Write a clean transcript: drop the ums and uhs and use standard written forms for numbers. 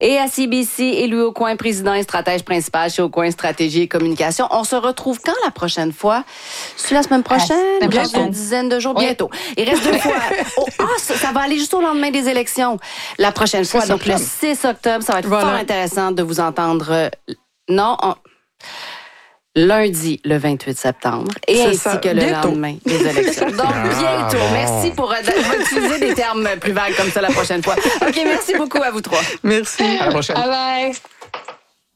Et à CBC, Élie Aucoin, président et stratège principal chez Aucoin Stratégie et Communication. On se retrouve quand la prochaine fois? C'est la semaine prochaine? Il reste une dizaine de jours bientôt. Il reste 2 fois. Ça va aller juste au lendemain des élections. La prochaine fois, donc le 6 octobre, ça va être fort intéressant de vous entendre. Lundi, le 28 septembre, et ainsi que le lendemain des élections. Donc, bientôt. Merci pour utiliser des termes plus vagues comme ça la prochaine fois. OK, merci beaucoup à vous trois. Merci. À la prochaine. Bye bye.